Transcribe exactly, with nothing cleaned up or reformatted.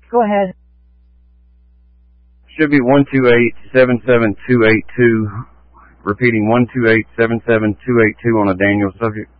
Go ahead. Should be one two eight, seven seven two eight two. Repeating one two eight, seven seven two eight two on a Daniel subject.